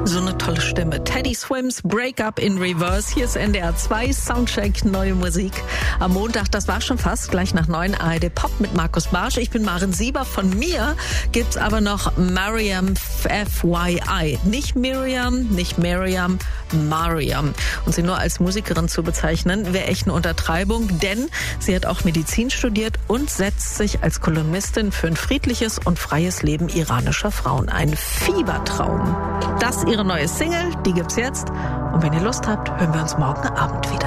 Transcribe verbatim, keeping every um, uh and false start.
So eine tolle Stimme. Teddy Swims, Break Up in Reverse. Hier ist N D R zwei, Soundcheck, neue Musik. Am Montag, das war schon fast, gleich nach neun A R D Pop mit Markus Barsch. Ich bin Maren Sieber. Von mir gibt's aber noch Mariam F Y I. Nicht Miriam, nicht Miriam, Mariam. Und sie nur als Musikerin zu bezeichnen, wäre echt eine Untertreibung, denn sie hat auch Medizin studiert und setzt sich als Kolumnistin für ein friedliches und freies Leben iranischer Frauen ein. Fiebertraum. Das ihre neue Single, die gibt's jetzt. Und wenn ihr Lust habt, hören wir uns morgen Abend wieder.